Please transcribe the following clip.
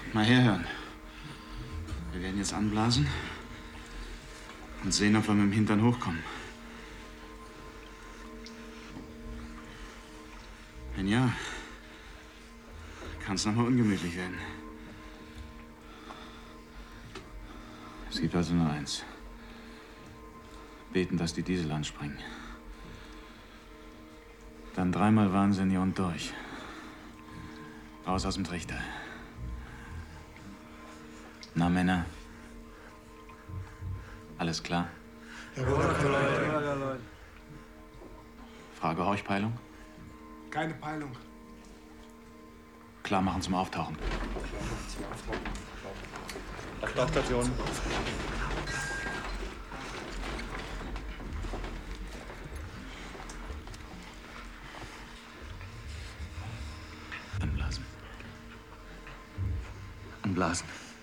Mal herhören. Wir werden jetzt anblasen und sehen, ob wir mit dem Hintern hochkommen. Wenn ja, kann es nochmal ungemütlich werden. Es gibt also nur eins. Beten, dass die Diesel anspringen. Dann dreimal wahnsinnig und durch. Raus aus dem Trichter. Na, Männer? Alles klar? Jawohl. Frage Horchpeilung? Keine Peilung. Klar machen zum Auftauchen. Auf Startstation. Anblasen. Anblasen.